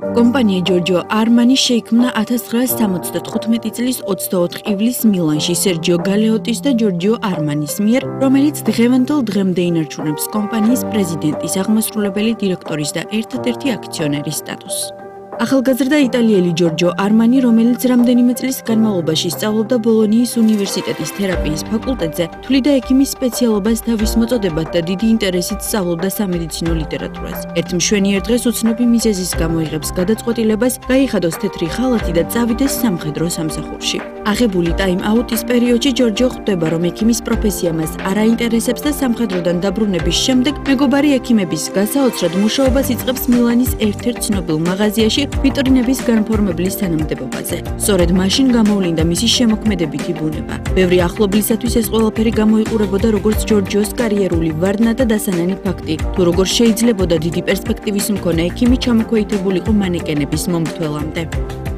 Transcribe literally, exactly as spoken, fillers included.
კომპანია ჯორჯო არმანი შეიქმნა ათას ცხრაასი სამოცდათხუთმეტი წლის ოცდაოთხ ივლისს მილანში სერჯიო გალეოტის და ჯორჯიო არმანის მიერ, რომელიც დღევანდელ დღემდე ინარჩუნებს კომპანიის პრეზიდენტის, აღმასრულებელი დირექტორის და ერთადერთი აქციონერის სტატუსს. ახალგაზრდა იტალიელი ჯორჯო არმანი, რომელიც რამდენიმე წლის განმავლობაში სწავლობდა ბოლონიის უნივერსიტეტის თერაპიის ფაკულტეტზე, თვლიდა ექიმის სპეციალობას თავის მოწოდებად და დიდი ინტერესით სწავლობდა სამედიცინო ლიტერატურას. ერთ მშვენიერ დღეს უცნობი მიზეზის გამო იღებს გადაწყვეტილებას, გაიხადოს თეთრი ხალათი და წავიდეს სამხედრო სამსახურში. აღებული ტაიმ-აუტის პერიოდში ჯორჯო ხვდება, რომ ექიმის პროფესია მას არ აინტერესებს და სამხედროდან დაბრუნების შემდეგ მეგობარი ექიმების გასაოცრად მუშაობას იწყებს მილანის ერთ-ერთ ცნობილ მაღაზიაში ვიტრინების განფორმებლის თანამდებობაზე. სწორედ მაშინ გამოვლინდა მისი შემოქმედებითი ბუნება. ბევრი ახლობლისათვის ეს ყველაფერი გამოიყურებოდა როგორც ჯორჯოს კარიერული ვარდნა და დასანანი ფაქტი, თუ როგორ შეიძლებოდა დიდი პერსპექტივის მქონე ექიმი ჩამოქვეითებულიყო მანეკენების მომმართველამდე.